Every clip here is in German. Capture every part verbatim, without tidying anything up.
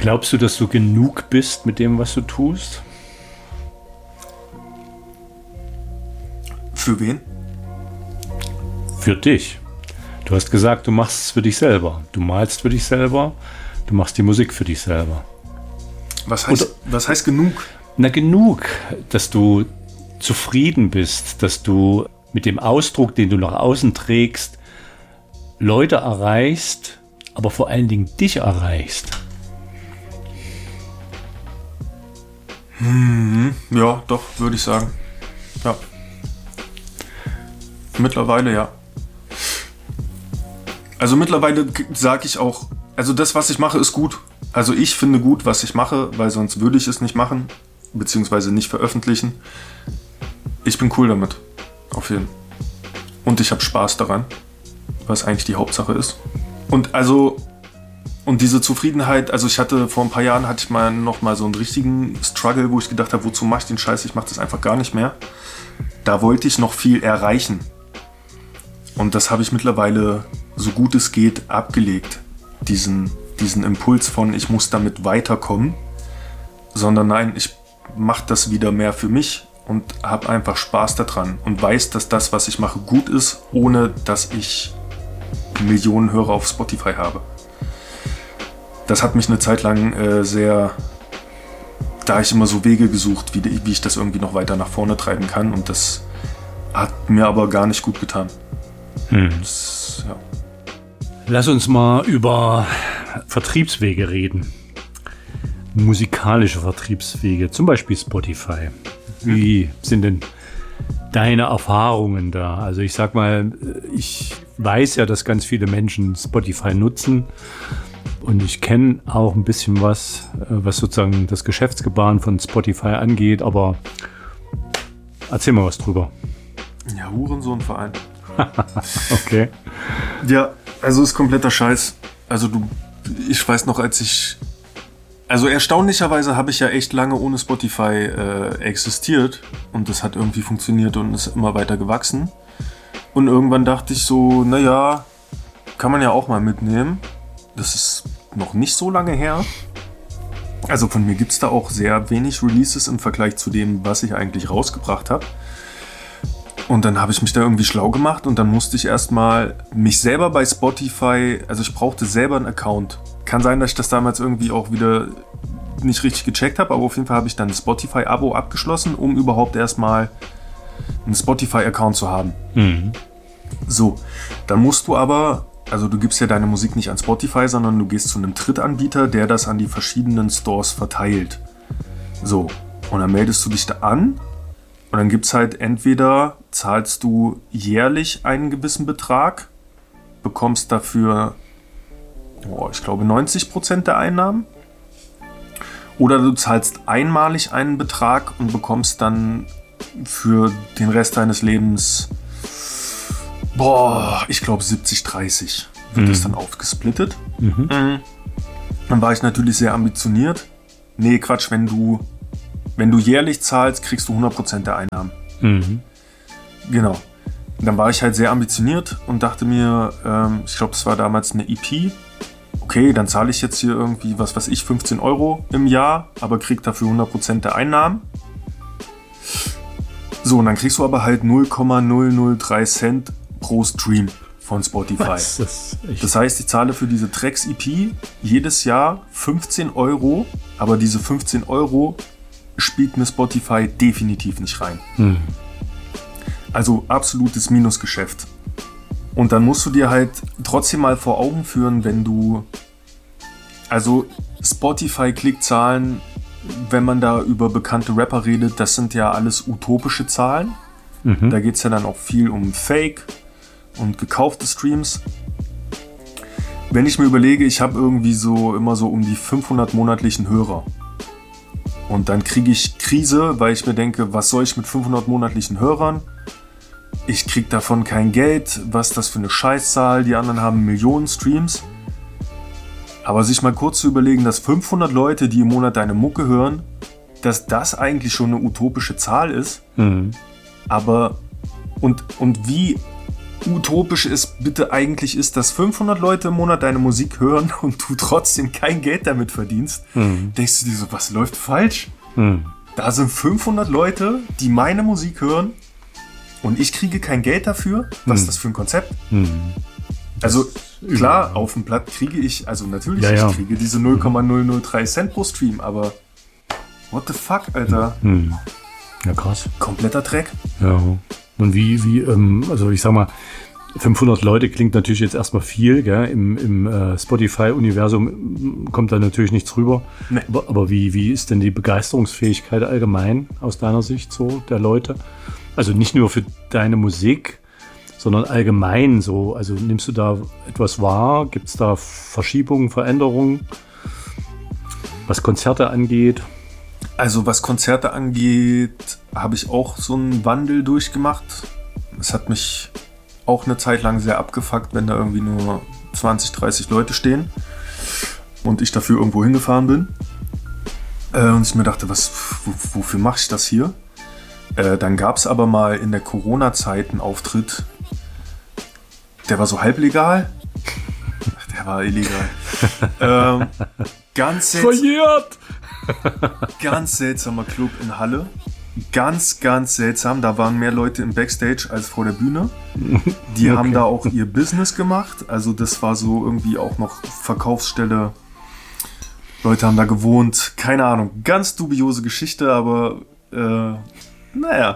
Glaubst du, dass du genug bist mit dem, was du tust? Für wen? Für dich. Du hast gesagt, du machst es für dich selber. Du malst für dich selber. Du machst die Musik für dich selber. Was heißt, Oder, was heißt genug? Na, genug, dass du zufrieden bist, dass du mit dem Ausdruck, den du nach außen trägst, Leute erreichst, aber vor allen Dingen dich erreichst. Hm, ja, doch, würde ich sagen. Ja. Mittlerweile, ja. Also mittlerweile sage ich auch, also das, was ich mache, ist gut. Also ich finde gut, was ich mache, weil sonst würde ich es nicht machen, beziehungsweise nicht veröffentlichen. Ich bin cool damit, auf jeden Fall. Und ich habe Spaß daran, was eigentlich die Hauptsache ist. Und also, und diese Zufriedenheit, also ich hatte vor ein paar Jahren, hatte ich mal noch mal so einen richtigen Struggle, wo ich gedacht habe, wozu mache ich den Scheiß, ich mache das einfach gar nicht mehr. Da wollte ich noch viel erreichen. Und das habe ich mittlerweile, so gut es geht, abgelegt. Diesen, diesen Impuls von, ich muss damit weiterkommen. Sondern nein, ich mache das wieder mehr für mich und habe einfach Spaß daran. Und weiß, dass das, was ich mache, gut ist, ohne dass ich Millionen Hörer auf Spotify habe. Das hat mich eine Zeit lang äh, sehr... Da habe ich immer so Wege gesucht, wie, wie ich das irgendwie noch weiter nach vorne treiben kann. Und das hat mir aber gar nicht gut getan. Hm. Das, ja. Lass uns mal über Vertriebswege reden. Musikalische Vertriebswege, zum Beispiel Spotify. Wie sind denn deine Erfahrungen da? Also ich sag mal, ich weiß ja, dass ganz viele Menschen Spotify nutzen. Und ich kenne auch ein bisschen was, was sozusagen das Geschäftsgebaren von Spotify angeht. Aber erzähl mal was drüber. Ja, Hurensohnverein. Okay. Ja, also ist kompletter Scheiß. Also du, ich weiß noch, als ich, also erstaunlicherweise habe ich ja echt lange ohne Spotify äh, existiert und das hat irgendwie funktioniert und ist immer weiter gewachsen. Und irgendwann dachte ich so, naja, kann man ja auch mal mitnehmen. Das ist noch nicht so lange her. Also von mir gibt es da auch sehr wenig Releases im Vergleich zu dem, was ich eigentlich rausgebracht habe. Und dann habe ich mich da irgendwie schlau gemacht und dann musste ich erstmal mich selber bei Spotify, also ich brauchte selber einen Account. Kann sein, dass ich das damals irgendwie auch wieder nicht richtig gecheckt habe, aber auf jeden Fall habe ich dann ein Spotify-Abo abgeschlossen, um überhaupt erstmal einen Spotify-Account zu haben. Mhm. So, dann musst du aber, also du gibst ja deine Musik nicht an Spotify, sondern du gehst zu einem Drittanbieter, der das an die verschiedenen Stores verteilt. So, und dann meldest du dich da an. Und dann gibt es halt entweder, zahlst du jährlich einen gewissen Betrag, bekommst dafür, oh, ich glaube, neunzig Prozent der Einnahmen. Oder du zahlst einmalig einen Betrag und bekommst dann für den Rest deines Lebens, boah, ich glaube siebzig dreißig wird Mhm. das dann aufgesplittet. Mhm. Mhm. Dann war ich natürlich sehr ambitioniert. Nee, Quatsch, wenn du... Wenn du jährlich zahlst, kriegst du hundert Prozent der Einnahmen. Mhm. Genau. Und dann war ich halt sehr ambitioniert und dachte mir, ähm, ich glaube, das war damals eine E P. Okay, dann zahle ich jetzt hier irgendwie, was weiß ich, fünfzehn Euro im Jahr, aber krieg dafür hundert Prozent der Einnahmen. So, und dann kriegst du aber halt null Komma null null drei Cent pro Stream von Spotify. Was? Das, ist Das heißt, ich zahle für diese Tracks-E P jedes Jahr fünfzehn Euro, aber diese fünfzehn Euro spielt mir Spotify definitiv nicht rein. hm. Also absolutes Minusgeschäft. Und dann musst du dir halt trotzdem mal vor Augen führen, wenn du... Also Spotify-Klickzahlen, wenn man da über bekannte Rapper redet, das sind ja alles utopische Zahlen. Mhm. Da geht es ja dann auch viel um Fake und gekaufte Streams. Wenn ich mir überlege, ich habe irgendwie so immer so um die fünfhundert monatlichen Hörer. Und dann kriege ich Krise, weil ich mir denke, was soll ich mit fünfhundert monatlichen Hörern? Ich kriege davon kein Geld. Was ist das für eine Scheißzahl? Die anderen haben Millionen Streams. Aber sich mal kurz zu überlegen, dass fünfhundert Leute, die im Monat deine Mucke hören, dass das eigentlich schon eine utopische Zahl ist. Mhm. Aber und, und wie utopisch es bitte eigentlich ist, dass fünfhundert Leute im Monat deine Musik hören und du trotzdem kein Geld damit verdienst, mhm. denkst du dir so, was läuft falsch? Mhm. Da sind fünfhundert Leute, die meine Musik hören und ich kriege kein Geld dafür. Was mhm. ist das für ein Konzept? Mhm. Also klar, ja. auf dem Blatt kriege ich, also natürlich, ja, ja. ich kriege diese null Komma null null drei Cent pro Stream, aber what the fuck, Alter? Mhm. Ja, krass. Kompletter Dreck. Ja. Und wie, wie, ähm, also ich sag mal, fünfhundert Leute klingt natürlich jetzt erstmal viel, gell? Im, im äh, Spotify-Universum kommt da natürlich nichts rüber. Nee. Aber, aber wie, wie ist denn die Begeisterungsfähigkeit allgemein aus deiner Sicht so der Leute? Also nicht nur für deine Musik, sondern allgemein so. Also nimmst du da etwas wahr? Gibt es da Verschiebungen, Veränderungen, was Konzerte angeht? Also was Konzerte angeht, habe ich auch so einen Wandel durchgemacht. Es hat mich auch eine Zeit lang sehr abgefuckt, wenn da irgendwie nur zwanzig, dreißig Leute stehen und ich dafür irgendwo hingefahren bin. Äh, und ich mir dachte, was, w- wofür mache ich das hier? Äh, dann gab es aber mal in der Corona-Zeit einen Auftritt, der war so halblegal. Der war illegal. ähm, ganz Verjährt! Ganz seltsamer Club in Halle. Ganz, ganz seltsam. Da waren mehr Leute im Backstage als vor der Bühne. Die okay. haben da auch ihr Business gemacht. Also das war so irgendwie auch noch Verkaufsstelle. Leute haben da gewohnt. Keine Ahnung. Ganz dubiose Geschichte, aber äh, naja.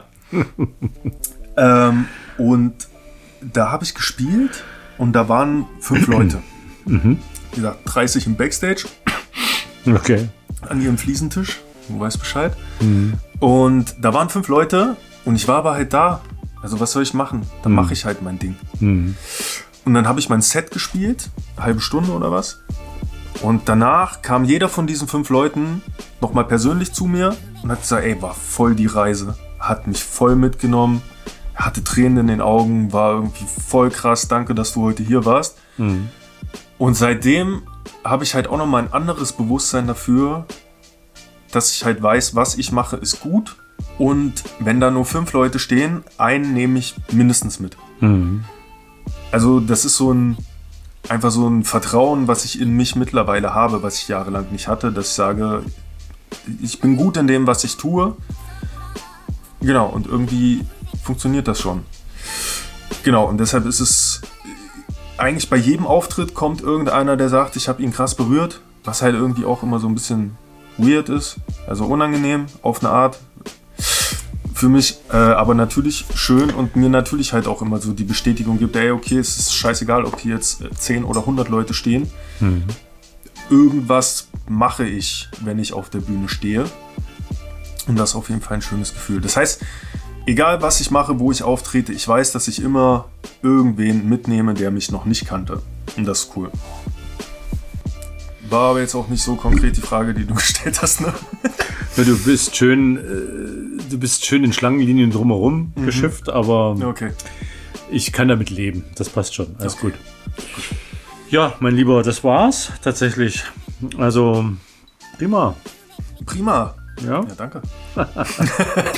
ähm, und da habe ich gespielt und da waren fünf Leute. Mhm. Wie gesagt, dreißig im Backstage. Okay. An ihrem Fliesentisch. Du weißt Bescheid. Mhm. Und da waren fünf Leute und ich war aber halt da. Also was soll ich machen? Dann mhm. mache ich halt mein Ding. Mhm. Und dann habe ich mein Set gespielt, eine halbe Stunde oder was. Und danach kam jeder von diesen fünf Leuten nochmal persönlich zu mir und hat gesagt, ey, war voll die Reise. Hat mich voll mitgenommen, hatte Tränen in den Augen, war irgendwie voll krass. Danke, dass du heute hier warst. Mhm. Und seitdem habe ich halt auch nochmal ein anderes Bewusstsein dafür, dass ich halt weiß, was ich mache, ist gut. Und wenn da nur fünf Leute stehen, einen nehme ich mindestens mit. Mhm. Also das ist so ein, einfach so ein Vertrauen, was ich in mich mittlerweile habe, was ich jahrelang nicht hatte, dass ich sage, ich bin gut in dem, was ich tue. Genau, und irgendwie funktioniert das schon. Genau, und deshalb ist es, eigentlich bei jedem Auftritt kommt irgendeiner, der sagt, ich habe ihn krass berührt, was halt irgendwie auch immer so ein bisschen weird ist, also unangenehm auf eine Art für mich, äh, aber natürlich schön und mir natürlich halt auch immer so die Bestätigung gibt, ey, okay, es ist scheißegal, ob hier jetzt zehn oder hundert Leute stehen. Mhm. Irgendwas mache ich, wenn ich auf der Bühne stehe, und das ist auf jeden Fall ein schönes Gefühl. Das heißt, egal was ich mache, wo ich auftrete, ich weiß, dass ich immer irgendwen mitnehme, der mich noch nicht kannte, und das ist cool. War aber jetzt auch nicht so konkret die Frage, die du gestellt hast, ne? Ja, du bist schön, äh, du bist schön in Schlangenlinien drumherum mhm. geschifft, aber okay. Ich kann damit leben. Das passt schon. Alles okay. gut. Ja, mein Lieber, das war's tatsächlich. Also prima. Prima. Ja, ja danke.